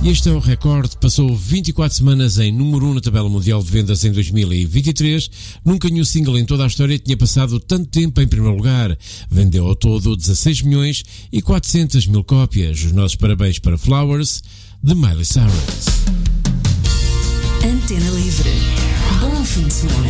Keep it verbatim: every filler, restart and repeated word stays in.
E este é o recorde. Passou vinte e quatro semanas em número um na tabela mundial de vendas em dois mil e vinte e três. Nunca nenhum single em toda a história tinha passado tanto tempo em primeiro lugar. Vendeu ao todo dezasseis milhões e quatrocentas mil cópias. Os nossos parabéns para Flowers, de Miley Cyrus. Antena Livre. Bom fim de semana.